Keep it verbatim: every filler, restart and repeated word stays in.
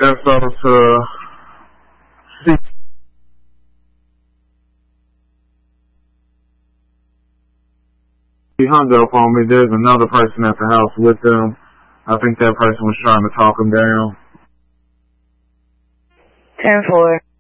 info to see. He hung up on me. There's another person at the house with them. I think that person was trying to talk him down. ten four.